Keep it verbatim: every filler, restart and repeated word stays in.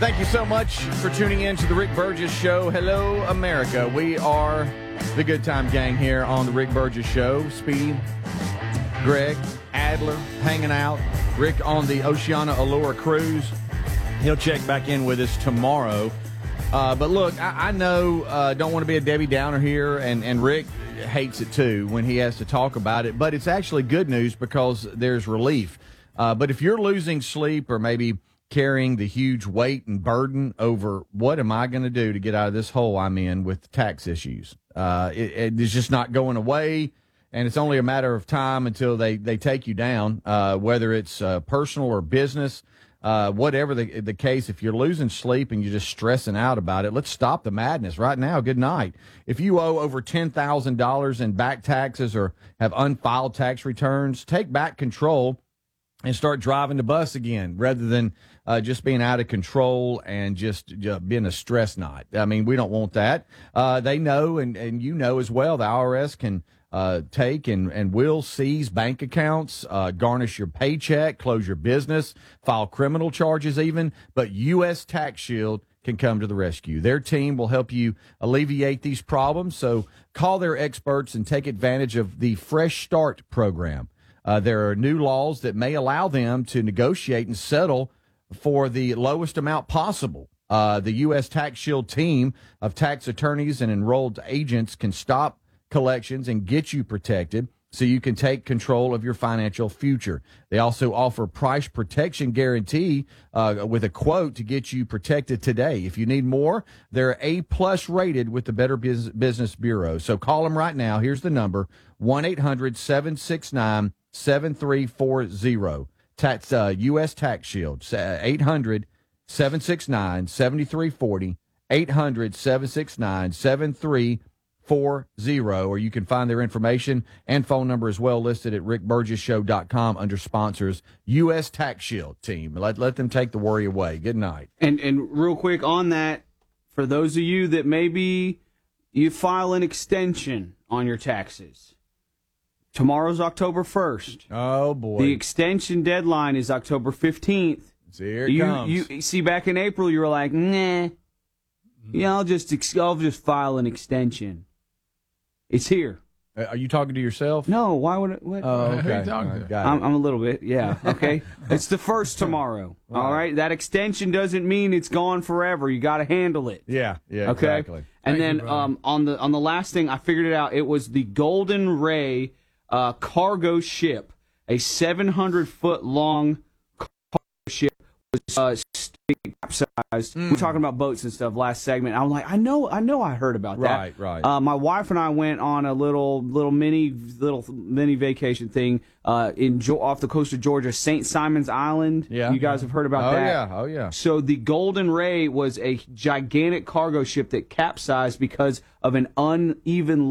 Thank you so much for tuning in to the Rick Burgess Show. Hello, America. We are the Good Time Gang here on the Rick Burgess Show. Speedy, Greg, Adler, hanging out. Rick on the Oceana Allure cruise. He'll check back in with us tomorrow. Uh, but look, I, I know, uh, don't want to be a Debbie Downer here, and, and Rick hates it too when he has to talk about it. But it's actually good news because there's relief. Uh, but if you're losing sleep or maybe carrying the huge weight and burden over what am I going to do to get out of this hole I'm in with tax issues, uh, it, it's just not going away. And it's only a matter of time until they, they take you down, uh, whether it's uh, personal or business, uh, whatever the, the case. If you're losing sleep and you're just stressing out about it, let's stop the madness right now. Good night. If you owe over ten thousand dollars in back taxes or have unfiled tax returns, take back control and start driving the bus again rather than uh, just being out of control and just, just being a stress knot. I mean, we don't want that. Uh, they know, and, and you know as well, the I R S can uh, take and, and will seize bank accounts, uh, garnish your paycheck, close your business, file criminal charges even, but U S Tax Shield can come to the rescue. Their team will help you alleviate these problems, so call their experts and take advantage of the Fresh Start program. Uh, there are new laws that may allow them to negotiate and settle for the lowest amount possible. Uh, the U S Tax Shield team of tax attorneys and enrolled agents can stop collections and get you protected so you can take control of your financial future. They also offer price protection guarantee uh, with a quote to get you protected today. If you need more, they're A-plus rated with the Better Business Bureau. So call them right now. Here's the number, one eight hundred seven six nine seven three four zero. That's uh, U S Tax Shield, eight hundred seven six nine seven three four zero, eight hundred seven six nine seven three four zero, or you can find their information and phone number as well listed at rick burgess show dot com under sponsors. U S Tax Shield team. Let, let them take the worry away. Good night. And, and real quick on that, for those of you that maybe you file an extension on your taxes, tomorrow's October first. Oh, boy. The extension deadline is October fifteenth. So here it you, comes. You see, back in April, you were like, nah. Yeah, I'll just, I'll just file an extension. It's here. Uh, are you talking to yourself? No, why would it? What? Oh, okay. Who you talking All right, to? got it. I'm, I'm a little bit, yeah, okay. It's the first tomorrow, all right? That extension doesn't mean it's gone forever. You got to handle it. Yeah, yeah, Okay? exactly. And Thank then you, brother. um, on the on the last thing, I figured it out. It was the Golden Ray uh, cargo ship, a seven hundred foot long cargo ship, was uh, capsized. We were talking about boats and stuff last segment. I'm like, I know, I know, I heard about that. Right, right. Uh, my wife and I went on a little, little mini, little mini vacation thing uh, in off the coast of Georgia, Saint Simon's Island. Yeah. You guys have heard about Oh, that? yeah, oh, yeah. So the Golden Ray was a gigantic cargo ship that capsized because of an uneven